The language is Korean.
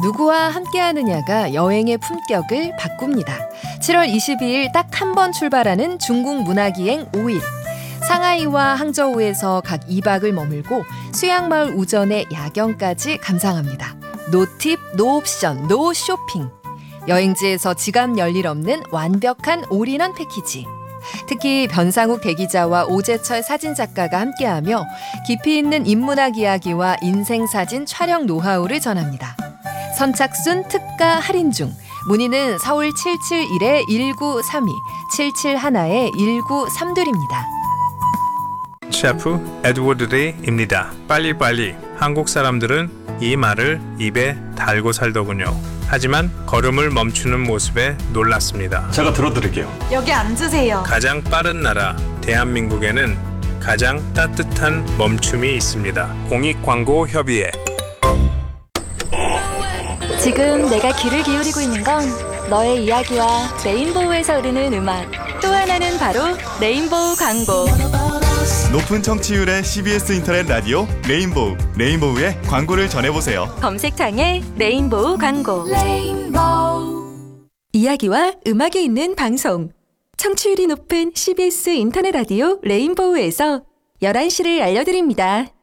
누구와 함께하느냐가 여행의 품격을 바꿉니다. 7월 22일 딱 한 번 출발하는 중국 문화기행 5일. 상하이와 항저우에서 각 2박을 머물고 수양마을 우전의 야경까지 감상합니다. 노팁, 노옵션, 노쇼핑. 여행지에서 지갑 열일 없는 완벽한 올인원 패키지. 특히 변상욱 대기자와 오재철 사진작가가 함께하며 깊이 있는 인문학 이야기와 인생사진 촬영 노하우를 전합니다. 선착순 특가 할인 중. 문의는 서울 771-1932, 771-1932입니다. 셰프 에드워드 레이입니다. 빨리빨리. 한국 사람들은 이 말을 입에 달고 살더군요. 하지만 걸음을 멈추는 모습에 놀랐습니다. 제가 들어드릴게요. 여기 앉으세요. 가장 빠른 나라 대한민국에는 가장 따뜻한 멈춤이 있습니다. 공익광고협의회. 지금 내가 귀를 기울이고 있는 건 너의 이야기와 레인보우에서 흐르는 음악. 또 하나는 바로 레인보우 광고. 높은 청취율의 CBS 인터넷 라디오 레인보우. 레인보우의 광고를 전해보세요. 검색창에 레인보우 광고. 이야기와 음악이 있는 방송. 청취율이 높은 CBS 인터넷 라디오 레인보우에서 11시를 알려드립니다.